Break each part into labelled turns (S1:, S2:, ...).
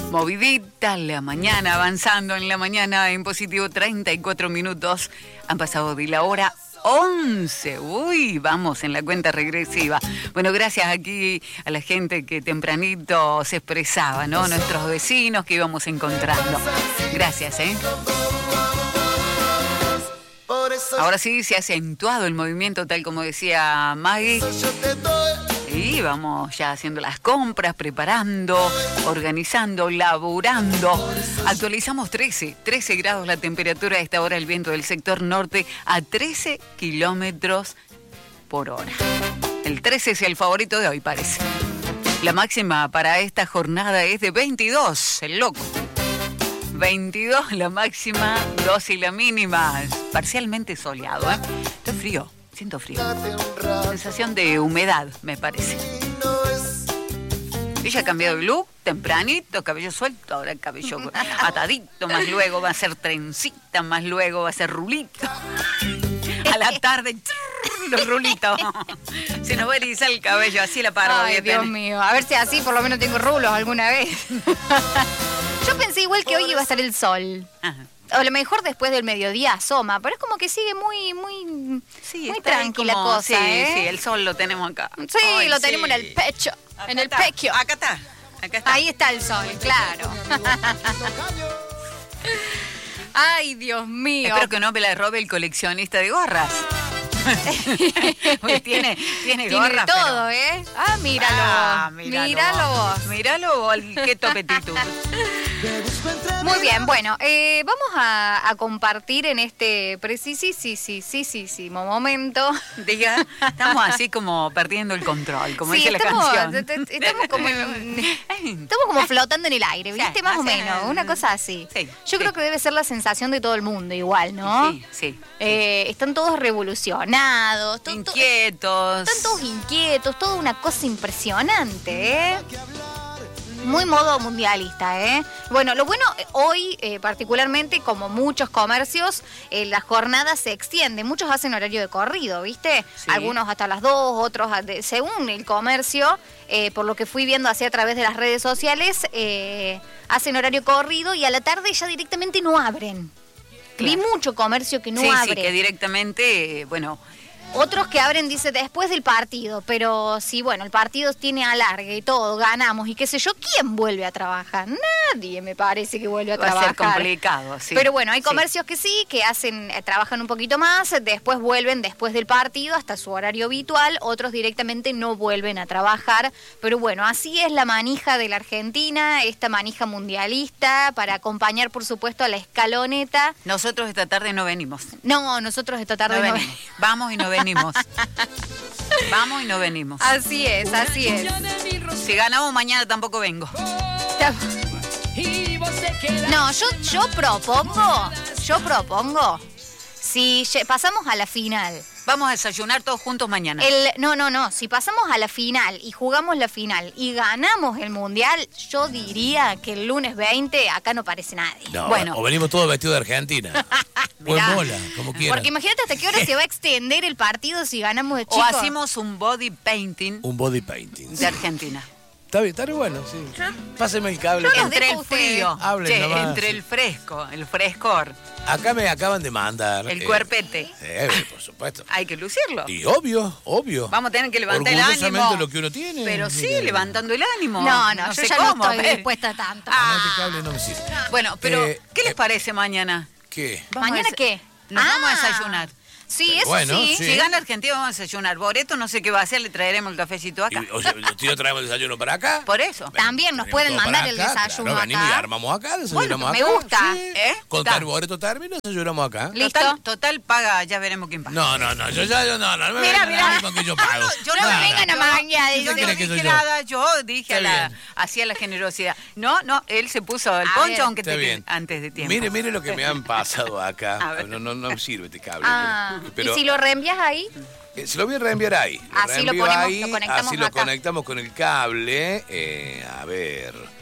S1: Movidita la mañana, avanzando en la mañana en positivo, 34 minutos. Han pasado de la hora 11. Uy, vamos en la cuenta regresiva. Bueno, gracias aquí a la gente que tempranito se expresaba, ¿no? Nuestros vecinos que íbamos encontrando. Gracias, ¿eh? Ahora sí se ha acentuado el movimiento, tal como decía Maggie. Y vamos ya haciendo las compras, preparando, organizando, laburando. Actualizamos 13 grados la temperatura a esta hora, el viento del sector norte a 13 kilómetros por hora. El 13 es el favorito de hoy, parece. La máxima para esta jornada es de 22, el loco. 22 la máxima, 12 la mínima. Es parcialmente soleado, ¿eh? Estoy frío. Siento frío. Sensación de humedad, me parece. Ella ha cambiado de look, tempranito, cabello suelto, ahora el cabello atadito, más luego va a ser trencita, más luego va a ser rulito. A la tarde, los rulitos. Se nos va a erizar el cabello, así la paro.
S2: Ay, Dios mío, a ver si así por lo menos tengo rulos alguna vez. Yo pensé igual que hoy iba a estar el sol. Ajá. O a lo mejor después del mediodía asoma, pero es como que sigue muy tranquila la cosa,
S1: sí,
S2: ¿eh?
S1: Sí, el sol lo tenemos acá.
S2: Sí, ay, lo tenemos en el pecho, acá en el pecho.
S1: Acá está.
S2: Ahí está el sol, claro. Ay, Dios mío.
S1: Espero que no me la robe el coleccionista de gorras. tiene gorras,
S2: de todo, pero... ¿eh? Míralo.
S1: Míralo, qué topetitud.
S2: Muy bien, bueno, vamos a compartir en este precisísimo momento.
S1: Diga, estamos así como perdiendo el control, como dice la canción.
S2: Estamos como flotando en el aire, ¿viste? Sí, más o menos, una cosa así. Sí, yo creo que debe ser la sensación de todo el mundo igual, ¿no?
S1: Sí.
S2: Están todos revolucionados.
S1: Inquietos.
S2: Están todos inquietos, toda una cosa impresionante, ¿eh? Muy modo mundialista, ¿eh? Bueno, lo bueno, hoy particularmente, como muchos comercios, la jornada se extiende. Muchos hacen horario de corrido, ¿viste? Sí. Algunos hasta las 2, otros según el comercio, por lo que fui viendo así a través de las redes sociales, hacen horario corrido y a la tarde ya directamente no abren. Claro. Vi mucho comercio que no abre.
S1: Sí, que directamente, bueno...
S2: Otros que abren, dice, después del partido, pero si, bueno, el partido tiene alargue y todo, ganamos y qué sé yo, ¿quién vuelve a trabajar? Nadie me parece que vuelve a trabajar.
S1: Va a ser complicado, sí.
S2: Pero bueno, hay comercios que sí, que trabajan un poquito más, después vuelven después del partido hasta su horario habitual, otros directamente no vuelven a trabajar, pero bueno, así es la manija de la Argentina, esta manija mundialista, para acompañar, por supuesto, a la escaloneta.
S1: Nosotros esta tarde no venimos.
S2: No, nosotros esta tarde no venimos.
S1: Vamos y no venimos. Vamos y no venimos.
S2: Así es.
S1: Si ganamos mañana tampoco vengo.
S2: No, yo propongo, si pasamos a la final.
S1: Vamos a desayunar todos juntos mañana.
S2: No. Si pasamos a la final y jugamos la final y ganamos el mundial, yo diría que el lunes 20 acá no aparece nadie.
S3: No, bueno. O venimos todos vestidos de Argentina. Pues mola, como quieras.
S2: Porque imagínate hasta qué hora se va a extender el partido si ganamos de chicos.
S1: O hacemos un body painting.
S3: De
S1: Argentina.
S3: Está bien, bueno, sí. Páseme el cable.
S1: Entre el frío, entre el fresco, el frescor.
S3: Acá me acaban de mandar.
S1: El cuerpete.
S3: Por supuesto.
S1: Hay que lucirlo.
S3: Y obvio.
S1: Vamos a tener que levantar el ánimo.
S3: Lo que uno tiene.
S1: Pero sí, levantando el ánimo.
S2: No, yo ya no estoy dispuesta a tanto.
S3: Este cable no me sirve.
S1: Bueno, pero ¿qué les parece mañana?
S3: ¿Qué?
S2: ¿Mañana qué?
S1: Nos vamos a desayunar.
S2: Sí, eso bueno, sí.
S1: Si gana Argentina vamos a desayunar. Boreto no sé qué va a hacer, le traeremos el cafecito acá.
S3: O sea, ¿los tíos traemos el desayuno para acá?
S1: Por eso.
S2: También nos pueden mandar el desayuno acá.
S3: Venimos y armamos acá, desayunamos acá.
S2: Me gusta.
S3: Sí. Con el Boreto termina, desayunamos acá.
S2: ¿Listo?
S1: Total paga, ya veremos quién paga.
S3: No, no me vengan con que yo pago.
S2: No me vengan a mañar.
S1: Yo no dije nada, yo dije hacía la generosidad. No, él se puso el poncho aunque antes de tiempo.
S3: Mire lo que me han pasado acá. No sirve este cable.
S2: ¿Y si lo reenvías ahí?
S3: Se lo voy a reenviar ahí.
S2: Así lo conectamos
S3: así lo conectamos con el cable. A ver.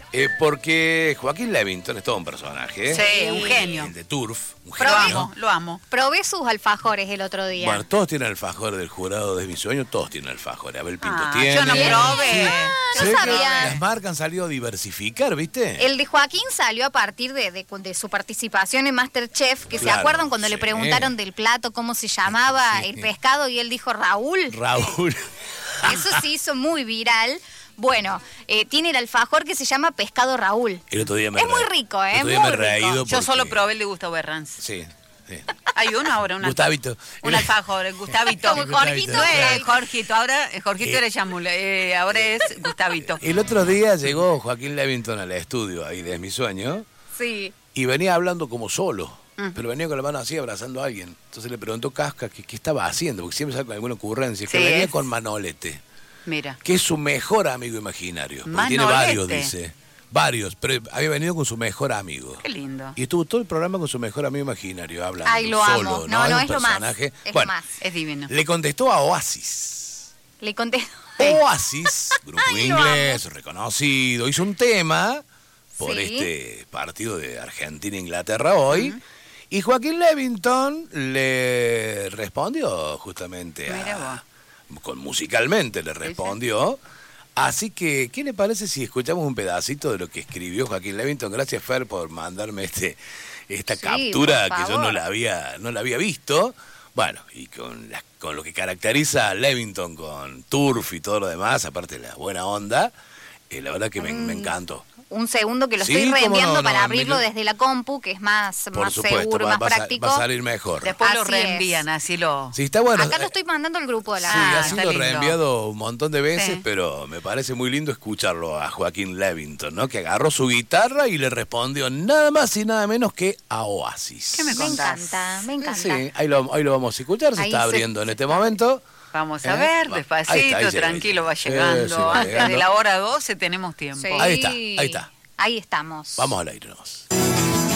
S3: Porque Joaquín Levington es todo un personaje.
S1: Sí, un genio.
S3: El de Turf, un
S1: Lo
S3: genio.
S1: amo, lo amo.
S2: Probé sus alfajores el otro día.
S3: Bueno, todos tienen alfajores del jurado de mi sueño, todos tienen alfajores. Abel Pinto tiene.
S1: Yo no probé.
S3: Se
S2: No
S3: ve que
S2: sabía.
S3: las marcas han salido a diversificar, ¿viste?
S2: El de Joaquín salió a partir de su participación en MasterChef, que se
S3: Claro,
S2: acuerdan cuando le
S3: sí.
S2: preguntaron del plato, cómo se llamaba
S3: Sí.
S2: el pescado, y él dijo Raúl.
S3: Raúl.
S2: Eso se hizo muy viral. Bueno, tiene el alfajor que se llama Pescado Raúl.
S3: El otro día me
S2: Es muy rico,
S3: el otro
S2: muy
S3: día me he
S2: rico.
S3: reído
S1: Yo
S3: porque-
S1: solo probé el de Gustavo Herranz.
S3: Sí, sí.
S1: Hay uno ahora,
S3: Gustavito.
S1: un alfajor, el Gustavito.
S2: Como Jorgito.
S1: No es Jorgito, ahora Jorgito era Yamula, ahora es Gustavito.
S3: El otro día llegó Joaquín Levington al estudio ahí de Mi Sueño
S2: Sí.
S3: y venía hablando como solo. Pero venía con la mano así abrazando a alguien. Entonces le preguntó Casca qué estaba haciendo, porque siempre sale con alguna ocurrencia. Que
S1: Sí,
S3: venía
S1: es.
S3: con Manolete,
S1: Mira.
S3: que es su mejor amigo imaginario. Porque tiene
S1: Manolete.
S3: varios, dice. Varios, pero había venido con su mejor amigo.
S1: Qué lindo.
S3: Y estuvo todo el programa con su mejor amigo imaginario, hablando
S2: Ay, lo
S3: solo.
S2: amo. No,
S3: Es un
S2: es lo más.
S3: personaje.
S2: Es
S3: Bueno,
S2: lo más.
S1: Es divino.
S3: le contestó a Oasis.
S2: Le conté.
S3: Oasis, grupo
S2: Ay, lo
S3: inglés, reconocido, hizo un tema por
S2: Sí.
S3: este partido de Argentina-Inglaterra hoy. Y Joaquín Levington le respondió justamente
S1: Mira
S3: musicalmente le respondió. Así que, ¿qué le parece si escuchamos un pedacito de lo que escribió Joaquín Levington? Gracias, Fer, por mandarme esta
S2: Sí,
S3: captura
S2: por
S3: que yo
S2: favor.
S3: no la había visto. Bueno, y con lo que caracteriza a Levington con Turf y todo lo demás, aparte de la buena onda, la verdad que me encantó.
S2: Un segundo que lo
S3: Sí,
S2: estoy
S3: cómo
S2: reenviando
S3: no,
S2: para
S3: no,
S2: abrirlo
S3: mil-
S2: desde la compu, que es más
S3: Por supuesto,
S2: seguro, más práctico.
S3: va a salir mejor.
S1: Después lo
S2: Así
S1: reenvían, así lo...
S3: Sí, está bueno.
S2: Acá lo estoy mandando al grupo de la...
S3: Sí,
S1: Ah,
S3: así
S1: está
S3: lo he
S1: lindo.
S3: reenviado un montón de veces,
S1: Sí.
S3: pero me parece muy lindo escucharlo a Joaquín Levington, ¿no? Que agarró su guitarra y le respondió nada más y nada menos que a Oasis.
S1: ¿Qué me
S2: Me
S1: contás?
S2: encanta, me encanta.
S3: Sí, ahí lo vamos a escuchar, se
S2: Ahí
S3: está
S2: se-
S3: abriendo en este momento.
S1: Vamos a ver,
S3: Va.
S1: despacito,
S3: Ahí está, ahí llega,
S1: tranquilo, va
S3: ahí llega.
S1: llegando.
S3: Sí, va
S1: Antes
S3: llegando.
S1: de la hora 12 tenemos tiempo.
S2: Sí.
S3: Ahí está, ahí está.
S2: Ahí estamos.
S3: Vamos al aire nomás.